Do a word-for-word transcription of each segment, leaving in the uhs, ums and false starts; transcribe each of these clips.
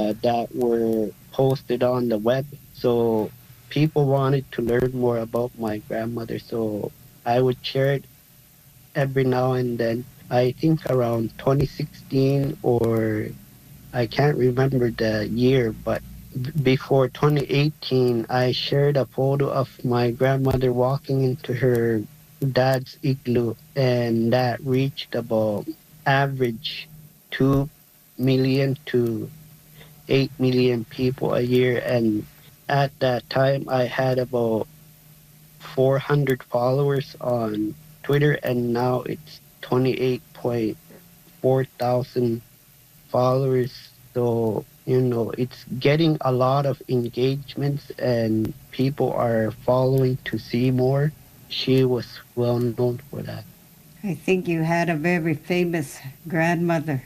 uh, that were posted on the web. So people wanted to learn more about my grandmother. So I would share it every now and then. I think around twenty sixteen, or I can't remember the year, but b- before twenty eighteen, I shared a photo of my grandmother walking into her dad's igloo, and that reached about average two million to eight million people a year. And at that time, I had about four hundred followers on Twitter, and now it's twenty-eight point four thousand followers. So, you know, it's getting a lot of engagements and people are following to see more. She was well known for that. I think you had a very famous grandmother.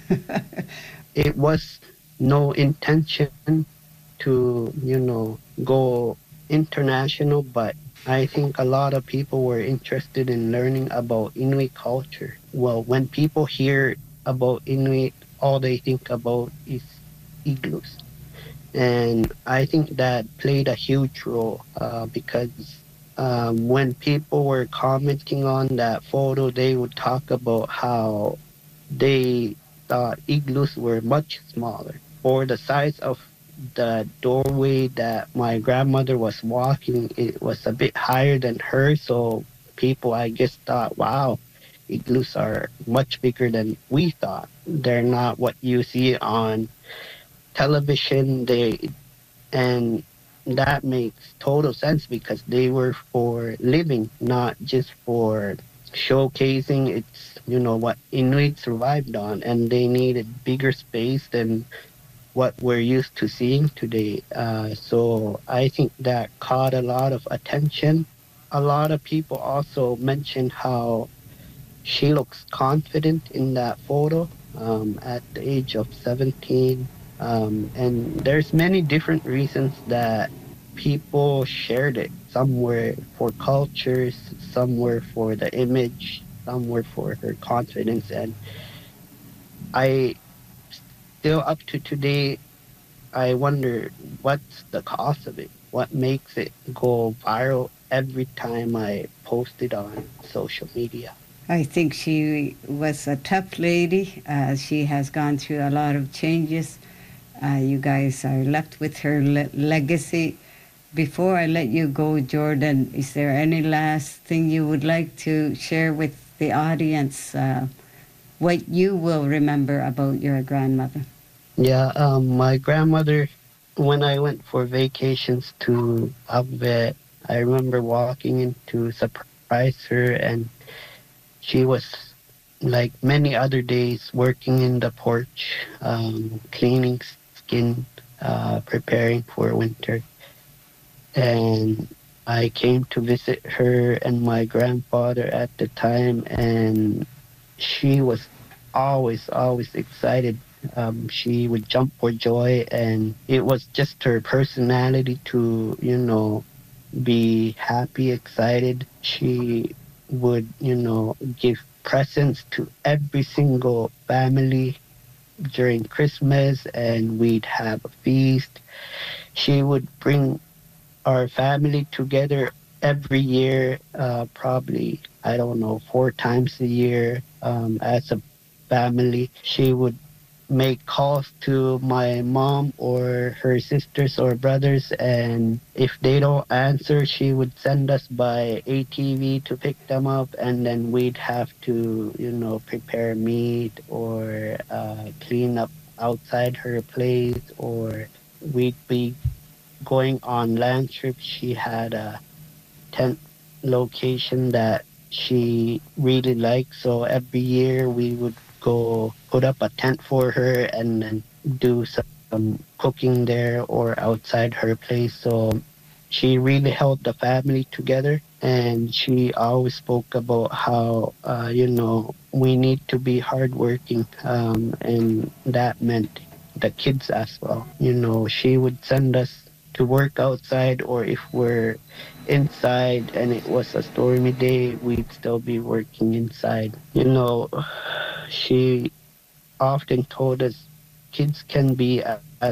It was no intention to, you know, go international, but I think a lot of people were interested in learning about Inuit culture. Well, when people hear about Inuit, all they think about is igloos. And I think that played a huge role uh, because um, when people were commenting on that photo, they would talk about how they thought igloos were much smaller. For the size of the doorway that my grandmother was walking, it was a bit higher than her. So people, I guess, thought, wow, igloos are much bigger than we thought. They're not what you see on television. They and that makes total sense because they were for living, not just for showcasing. It's, you know, what Inuit survived on, and they needed bigger space than what we're used to seeing today. Uh, so I think that caught a lot of attention. A lot of people also mentioned how she looks confident in that photo um, at the age of seventeen. Um, and there's many different reasons that people shared it. Some were for cultures, some were for the image, some were for her confidence. And I still up to today, I wonder what's the cause of it? What makes it go viral every time I post it on social media? I think she was a tough lady. Uh, she has gone through a lot of changes. Uh, you guys are left with her le- legacy. Before I let you go, Jordan, is there any last thing you would like to share with the audience? Uh, what you will remember about your grandmother? Yeah, um, my grandmother, when I went for vacations to Outback, I remember walking in to surprise her, and she was like many other days working in the porch, um, cleaning skin, uh, preparing for winter. And I came to visit her and my grandfather at the time, and she was always, always excited. Um, she would jump for joy, and it was just her personality to, you know, be happy, excited. She would, you know, give presents to every single family during Christmas, and we'd have a feast. She would bring our family together every year, uh, probably, I don't know, four times a year um, as a family. She would make calls to my mom or her sisters or brothers, and if they don't answer, she would send us by A T V to pick them up, and then we'd have to, you know, prepare meat or uh, clean up outside her place, or we'd be going on land trips. She had a tent location that she really liked. So every year we would go put up a tent for her and then do some cooking there or outside her place. So she really held the family together, and she always spoke about how, uh, you know, we need to be hardworking. Um, and that meant the kids as well. You know, she would send us to work outside, or if we're inside and it was a stormy day, we'd still be working inside. You know, she often told us kids can be as